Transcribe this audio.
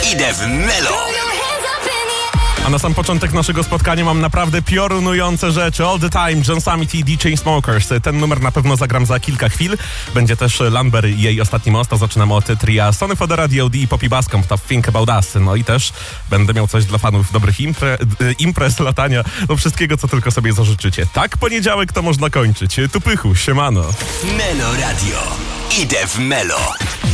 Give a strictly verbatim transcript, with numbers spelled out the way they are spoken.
Idę w Melo. A na sam początek naszego spotkania mam naprawdę piorunujące rzeczy. All the Time, John Summit i D Chainsmokers. Ten numer na pewno zagram za kilka chwil. Będzie też Lamber i jej ostatni most. Zaczynamy od tria Sony Fodera, D O D i Poppy Bascom. To Think About Us. No i też będę miał coś dla fanów dobrych impre, imprez, latania, do wszystkiego, co tylko sobie zażyczycie. Tak, poniedziałek to można kończyć. Tu Pychu, siemano. Melo Radio. Idę w Melo.